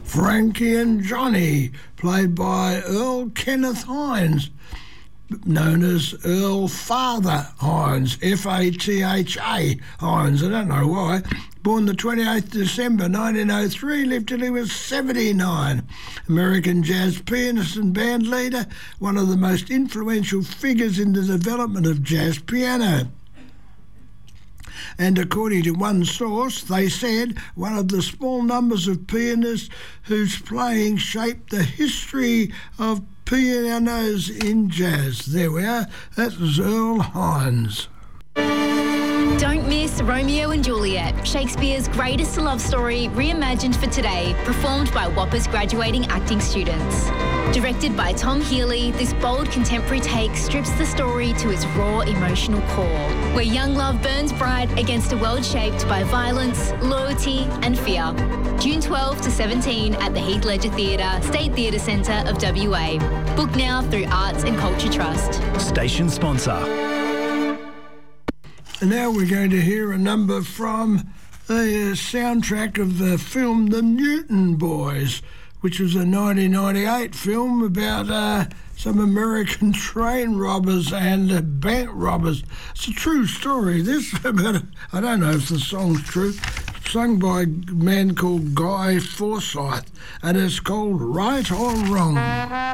Frankie and Johnny, played by Earl Kenneth Hines, known as Earl Father Hines, F-A-T-H-A Hines, I don't know why. Born the 28th December 1903, lived till he was 79. American jazz pianist and band leader, one of the most influential figures in the development of jazz piano. And according to one source, they said one of the small numbers of pianists whose playing shaped the history of pianos in jazz. There we are. That was Earl Hines. Don't miss Romeo and Juliet, Shakespeare's greatest love story reimagined for today, performed by Whoppers graduating acting students. Directed by Tom Healy, this bold contemporary take strips the story to its raw emotional core, where young love burns bright against a world shaped by violence, loyalty and fear. June 12 to 17 at the Heath Ledger Theatre, State Theatre Centre of WA. Book now through Arts and Culture Trust. Station sponsor. And now we're going to hear a number from the soundtrack of the film The Newton Boys, which was a 1998 film about some American train robbers and bank robbers. It's a true story. This about I don't know if the song's true. It's sung by a man called Guy Forsyth, and it's called Right or Wrong.